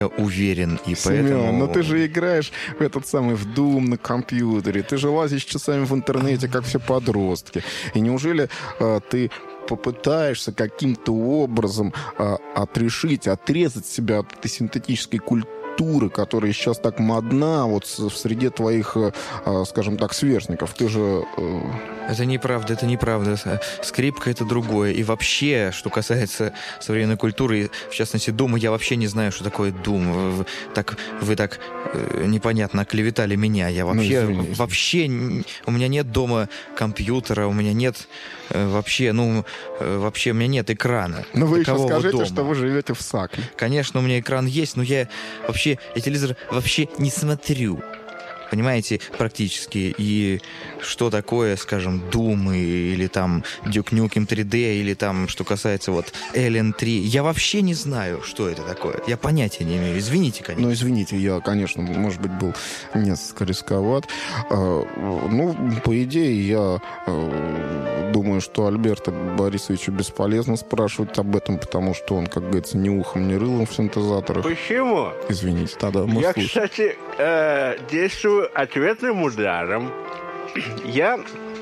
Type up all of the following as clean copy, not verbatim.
уверен, и Семен, поэтому... но ты же играешь в этот самый в Doom на компьютере, ты же лазишь часами в интернете, как все подростки. И неужели ты попытаешься каким-то образом отрезать себя от этой синтетической культуры, которая сейчас так модна вот в среде твоих, скажем так, сверстников? Ты же... Это неправда. Скрипка — это другое. И вообще, что касается современной культуры, в частности, Дума, я вообще не знаю, что такое Дум. Вы так непонятно оклеветали меня. Я вообще... У меня нет дома компьютера, у меня нет вообще у меня нет экрана. Ну вы еще скажите, дома. что вы живете в Сакле. Конечно, у меня экран есть, но я телевизор вообще не смотрю. Понимаете, практически. И что такое, скажем, Doom или там Duke Nukem 3D, или там, что касается вот Alien 3. Я вообще не знаю, что это такое. Я понятия не имею. Извините, конечно. Ну, извините, я, конечно, может быть, был несколько рисковат. По идее, я думаю, что Альберту Борисовичу бесполезно спрашивать об этом, потому что он, как говорится, ни ухом, ни рылом в синтезаторах. Почему? Извините, тогда мы Я, слушаем. кстати, действую ответным ударом. Я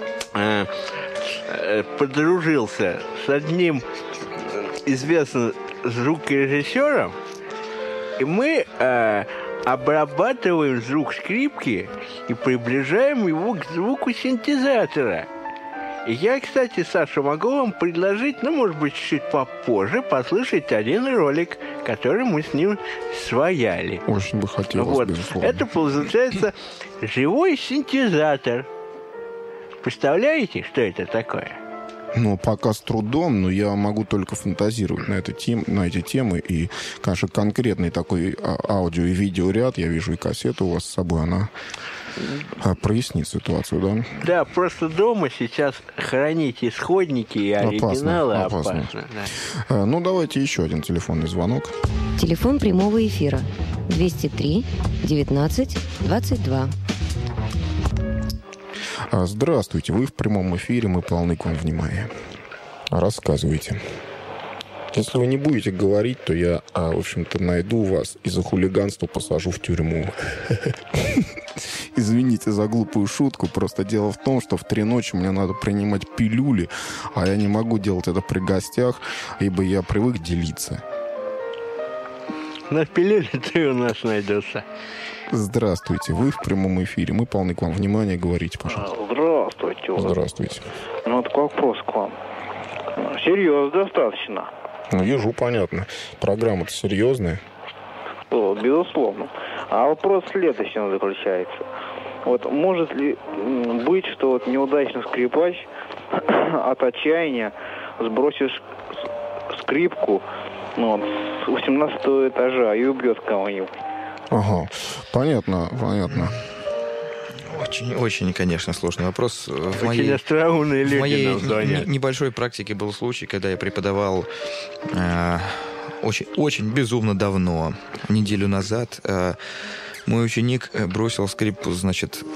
подружился с одним известным звукорежиссером, и мы обрабатываем звук скрипки и приближаем его к звуку синтезатора. И я, кстати, Саша, могу вам предложить, может быть, чуть попозже послушать один ролик, который мы с ним свояли. Очень бы хотелось, безусловно. Это, получается, живой синтезатор. Представляете, что это такое? Пока с трудом, но я могу только фантазировать на эти темы. И, конечно, конкретный такой аудио- и видеоряд, я вижу и кассету у вас с собой, она прояснит ситуацию, да? Да, просто дома сейчас хранить исходники и оригиналы опасно. Да. Давайте еще один телефонный звонок. Телефон прямого эфира 203 19 22. Здравствуйте, вы в прямом эфире, мы полны к вам внимания. Рассказывайте. Если вы не будете говорить, то я, в общем-то, найду вас и за хулиганство посажу в тюрьму. Извините за глупую шутку, просто дело в том, что в 3 ночи мне надо принимать пилюли, а я не могу делать это при гостях, ибо я привык делиться. На пилюли ты у нас найдется. Здравствуйте, вы в прямом эфире, мы полны к вам внимания, говорите, пожалуйста. Здравствуйте. Здравствуйте. Вот вопрос к вам. Серьезно достаточно. Ежу, понятно. Программа-то серьезная. Безусловно. А вопрос в следующем заключается. Может ли быть, что неудачный скрипач от отчаяния сбросит скрипку с 18-го этажа и убьет кого-нибудь? Ага, понятно. Очень, конечно, сложный вопрос. В Очень остроумные люди в моей нам звонят. небольшой практике был случай, когда я преподавал очень безумно давно, неделю назад. Мой ученик бросил скрипку, с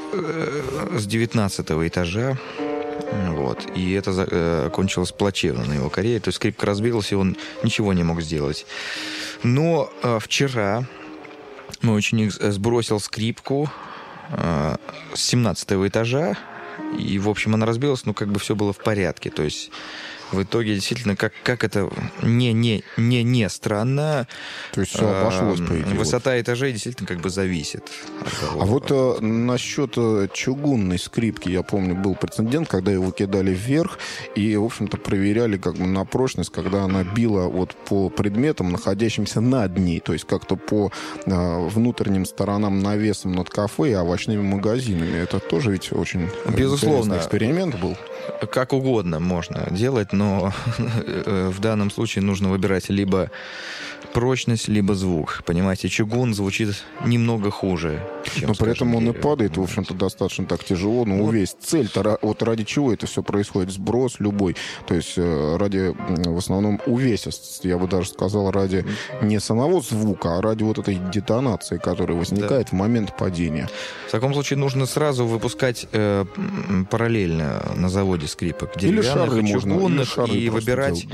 19-го этажа. И это кончилось плачевно на его карьере. То есть скрипка разбилась, и он ничего не мог сделать. Но вчера мой ученик сбросил скрипку с 17-го этажа, и, в общем, она разбилась, но все было в порядке. То есть в итоге действительно, как это не странно, то есть все обошлось, по идее. Высота этажей действительно зависит от того. Насчет чугунной скрипки, я помню, был прецедент, когда его кидали вверх и, в общем-то, проверяли на прочность, когда она била по предметам, находящимся над ней, то есть как-то по внутренним сторонам навесом над кафе и овощными магазинами. Это тоже ведь очень интересный эксперимент был. Как угодно можно делать, но в данном случае нужно выбирать либо прочность, либо звук. Понимаете, чугун звучит немного хуже, чем, но при этом он дерево. И падает, в общем-то, достаточно так тяжело. Увесь цель-то, ради чего это все происходит? Сброс любой. То есть ради, в основном, увесистости. Я бы даже сказал, ради не самого звука, а ради этой детонации, которая возникает в момент падения. В таком случае нужно сразу выпускать параллельно на заводе скрипок деревянных и чугунных и выбирать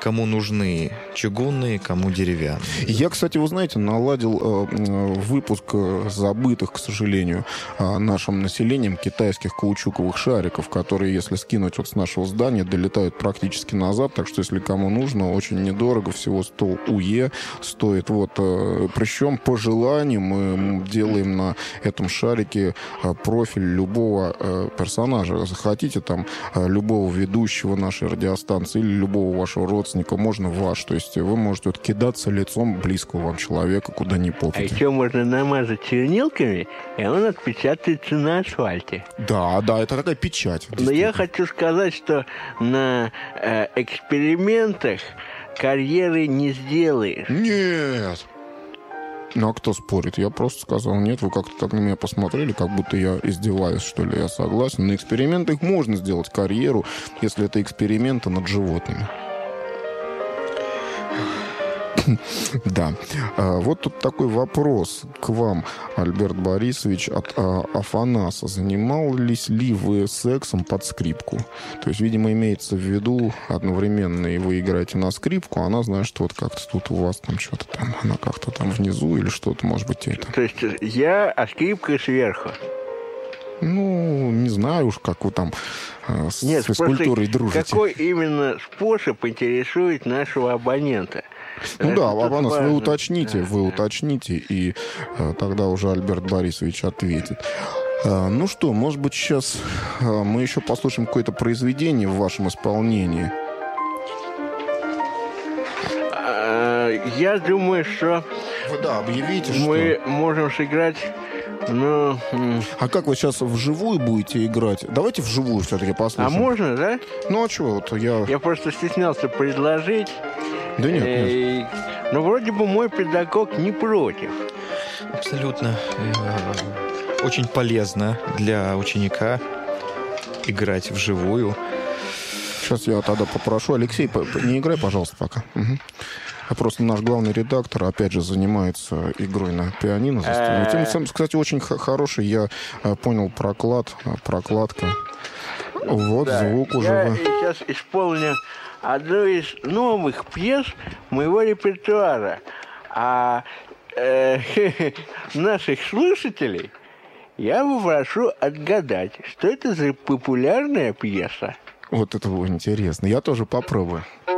кому нужны чугунные, кому деревянные. Я, кстати, вы знаете, наладил выпуск забытых, к сожалению, нашим населением китайских каучуковых шариков, которые, если скинуть вот с нашего здания, долетают практически назад. Так что, если кому нужно, очень недорого, всего 100 УЕ стоит. Вот, причем по желанию мы делаем на этом шарике профиль любого персонажа. Захотите там любого ведущего нашей радиостанции или любого вашего родственника, можно ваш. То есть вы можете вот кидаться лицом близкого вам человека, куда ни попадя. А еще можно намазать чернилками, и он отпечатается на асфальте. Да, это такая печать. Но я хочу сказать, что на экспериментах карьеры не сделаешь. Нет! Ну, а кто спорит? Я просто сказал нет. Вы как-то так на меня посмотрели, как будто я издеваюсь, что ли. Я согласен. На экспериментах можно сделать карьеру, если это эксперименты над животными. Да. Вот тут такой вопрос к вам, Альберт Борисович, от Афанаса. Занимались ли вы сексом под скрипку? То есть, видимо, имеется в виду одновременно и вы играете на скрипку, а она знает, что вот как-то тут у вас там что-то там, она как-то там внизу или что-то, может быть, это. То есть я, а скрипка сверху? Ну, не знаю уж, как вы там с физкультурой дружите. Какой именно способ интересует нашего абонента? Ну да, Абанас, вы уточните, и тогда уже Альберт Борисович ответит. Ну что, может быть, сейчас мы еще послушаем какое-то произведение в вашем исполнении? Я думаю, что Вы, объявите, мы можем сыграть... Ну... А как вы сейчас вживую будете играть? Давайте вживую все-таки послушаем. А можно, да? Ну, а чего? Вот Я просто стеснялся предложить. Да нет. Но вроде бы мой педагог не против. Абсолютно. Очень полезно для ученика играть вживую. Сейчас я тогда попрошу. Алексей, не играй, пожалуйста, пока. Угу. А просто наш главный редактор, опять же, занимается игрой на пианино. Тем, кстати, очень хороший. Я понял прокладка. Вот, да, звук уже. Я сейчас исполню одну из новых пьес моего репертуара. А наших слушателей я попрошу отгадать, что это за популярная пьеса. Вот это было интересно. Я тоже попробую.